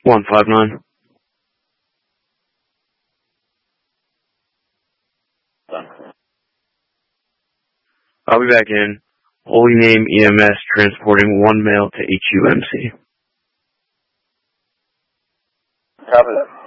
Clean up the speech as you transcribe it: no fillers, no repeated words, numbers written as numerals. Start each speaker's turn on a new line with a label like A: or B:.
A: 159. I'll be back in. Holy Name EMS transporting one male to HUMC.
B: Copy that.